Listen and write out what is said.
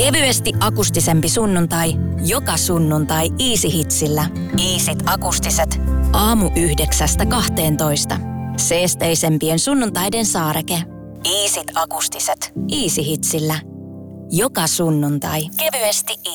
Kevyesti akustisempi sunnuntai, joka sunnuntai Easy Hitsillä. Easyt akustiset. Aamu 9–12. Seesteisempien sunnuntaiden saareke. Easyt akustiset. Easy Hitsillä. Joka sunnuntai. Kevyesti